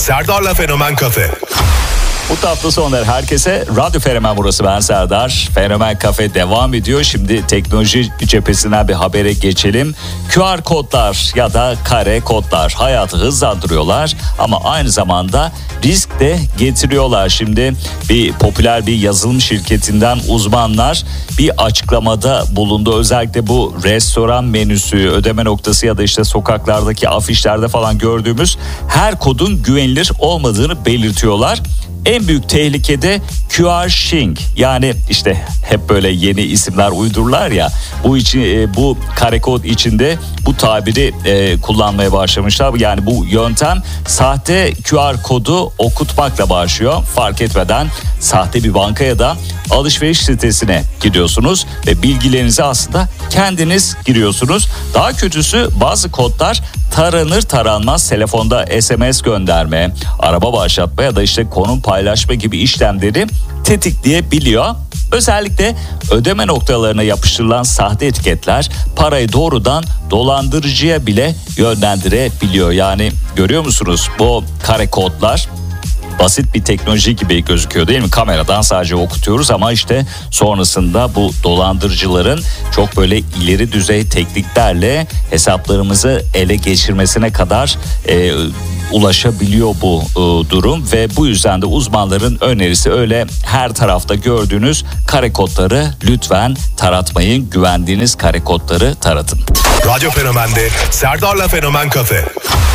Serdar'la Fenomen Kafe. Mutlu hafta sonları herkese. Radyo Fenomen burası, ben Serdar. Fenomen Kafe devam ediyor. Şimdi teknoloji cephesinden bir habere geçelim. QR kodlar ya da kare kodlar hayatı hızlandırıyorlar ama aynı zamanda risk de getiriyorlar. Şimdi popüler bir yazılım şirketinden uzmanlar bir açıklamada bulundu. Özellikle bu restoran menüsü, ödeme noktası ya da işte sokaklardaki afişlerde falan gördüğümüz her kodun güvenilir olmadığını belirtiyorlar. En büyük tehlikede QR Shing, yani işte hep böyle yeni isimler uydururlar ya, bu kare kod içinde bu tabiri kullanmaya başlamışlar. Yani bu yöntem sahte QR kodu okutmakla başlıyor. Fark etmeden sahte bir bankaya da alışveriş sitesine gidiyorsunuz ve bilgilerinizi aslında kendiniz giriyorsunuz. Daha kötüsü, bazı kodlar taranır taranmaz telefonda SMS gönderme, araba başlatma ya da işte konum paylaşma gibi işlemleri tetikleyebiliyor. Özellikle ödeme noktalarına yapıştırılan sahte etiketler parayı doğrudan dolandırıcıya bile yönlendirebiliyor. Yani görüyor musunuz, bu kare kodlar basit bir teknoloji gibi gözüküyor değil mi? Kameradan sadece okutuyoruz ama işte sonrasında bu dolandırıcıların çok böyle ileri düzey tekniklerle hesaplarımızı ele geçirmesine kadar ulaşabiliyor bu durum ve bu yüzden de uzmanların önerisi, öyle her tarafta gördüğünüz kare kodları lütfen taratmayın. Güvendiğiniz kare kodları taratın. Radyo Fenomen'de Serdar'la Fenomen Kafe.